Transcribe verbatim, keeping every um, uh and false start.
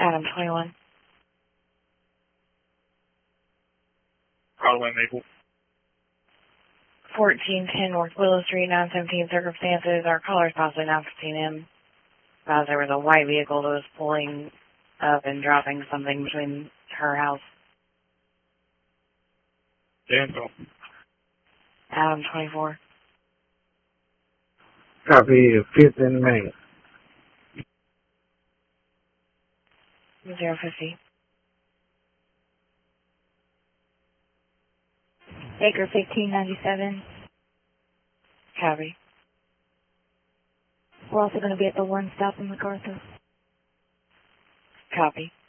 Adam twenty-one. Broadway Maple. fourteen ten North Willow Street, nine seventeen circumstances. Our caller's possibly nine fifteen M. Uh, there was a white vehicle that was pulling up and dropping something between her house. Danville. Adam twenty-four. Copy, fifth and Main. zero fifty. Acre fifteen ninety-seven. Copy. We're also going to be at the one stop in MacArthur. Copy.